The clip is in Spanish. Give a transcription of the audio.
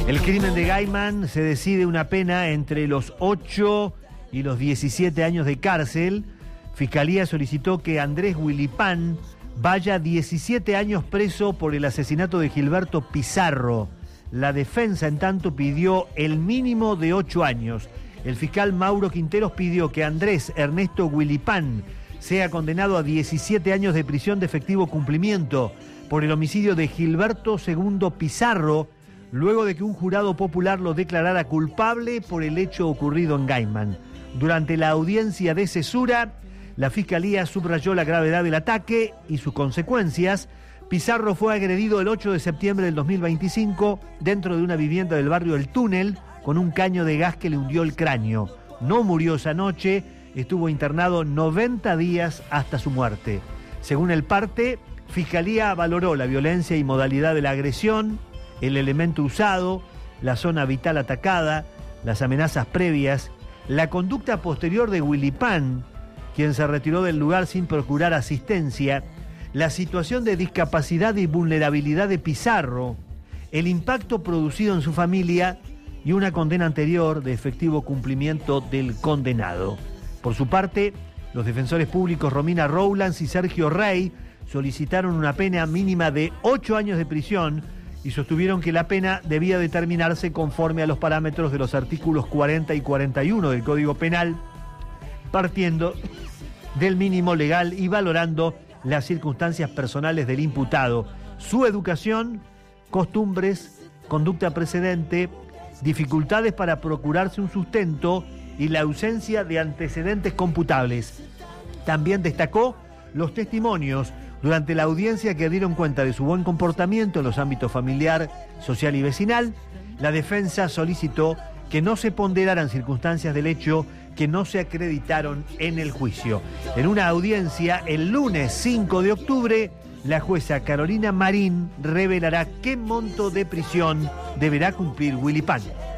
El crimen de Gaiman se decide una pena entre los 8 y los 17 años de cárcel. Fiscalía solicitó que Andrés Wilipán vaya 17 años preso por el asesinato de Gilberto Pizarro. La defensa, en tanto, pidió el mínimo de 8 años. El fiscal Mauro Quinteros pidió que Andrés Ernesto Wilipán sea condenado a 17 años de prisión de efectivo cumplimiento por el homicidio de Gilberto II Pizarro, luego de que un jurado popular lo declarara culpable por el hecho ocurrido en Gaiman. Durante la audiencia de cesura, la Fiscalía subrayó la gravedad del ataque y sus consecuencias. Pizarro fue agredido el 8 de septiembre del 2025 dentro de una vivienda del barrio El Túnel con un caño de gas que le hundió el cráneo. No murió esa noche, estuvo internado 90 días hasta su muerte. Según el parte, Fiscalía valoró la violencia y modalidad de la agresión, el elemento usado, la zona vital atacada, las amenazas previas, la conducta posterior de Wilipán, quien se retiró del lugar sin procurar asistencia, la situación de discapacidad y vulnerabilidad de Pizarro, el impacto producido en su familia y una condena anterior de efectivo cumplimiento del condenado. Por su parte, los defensores públicos Romina Rowlands y Sergio Rey solicitaron una pena mínima de 8 años de prisión y sostuvieron que la pena debía determinarse conforme a los parámetros de los artículos 40 y 41 del Código Penal, partiendo del mínimo legal y valorando las circunstancias personales del imputado, su educación, costumbres, conducta precedente, dificultades para procurarse un sustento y la ausencia de antecedentes computables. También destacó los testimonios durante la audiencia que dieron cuenta de su buen comportamiento en los ámbitos familiar, social y vecinal. La defensa solicitó que no se ponderaran circunstancias del hecho que no se acreditaron en el juicio. En una audiencia el lunes 5 de octubre, la jueza Carolina Marín revelará qué monto de prisión deberá cumplir Wilipán.